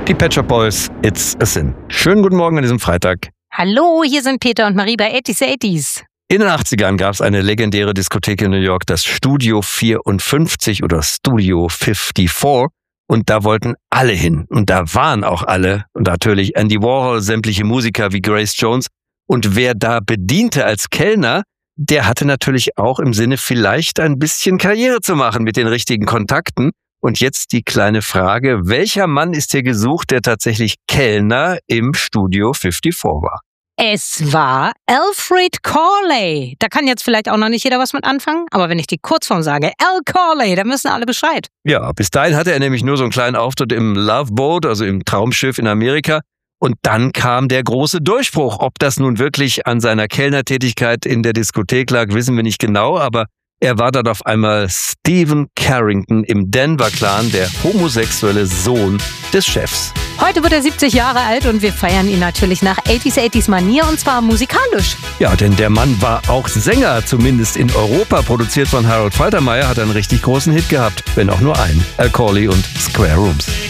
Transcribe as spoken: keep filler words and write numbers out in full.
Die Pet Shop Boys, It's a Sin. Schönen guten Morgen an diesem Freitag. Hallo, hier sind Peter und Marie bei eighties eighties. In den achtzigern gab es eine legendäre Diskothek in New York, das Studio vierundfünfzig oder Studio vierundfünfzig. Und da wollten alle hin. Und da waren auch alle. Und natürlich Andy Warhol, sämtliche Musiker wie Grace Jones. Und wer da bediente als Kellner, der hatte natürlich auch im Sinne, vielleicht ein bisschen Karriere zu machen mit den richtigen Kontakten. Und jetzt die kleine Frage, welcher Mann ist hier gesucht, der tatsächlich Kellner im Studio vierundfünfzig war? Es war Alfred Corley. Da kann jetzt vielleicht auch noch nicht jeder was mit anfangen, aber wenn ich die Kurzform sage, Al Corley, dann wissen alle Bescheid. Ja, bis dahin hatte er nämlich nur so einen kleinen Auftritt im Love Boat, also im Traumschiff in Amerika. Und dann kam der große Durchbruch. Ob das nun wirklich an seiner Kellnertätigkeit in der Diskothek lag, wissen wir nicht genau, aber er war dann auf einmal Stephen Carrington im Denver-Clan, der homosexuelle Sohn des Chefs. Heute wird er siebzig Jahre alt und wir feiern ihn natürlich nach eighties eighties Manier und zwar musikalisch. Ja, denn der Mann war auch Sänger, zumindest in Europa. Produziert von Harold Faltermeyer, hat einen richtig großen Hit gehabt, wenn auch nur einen. Al Corley und Square Rooms.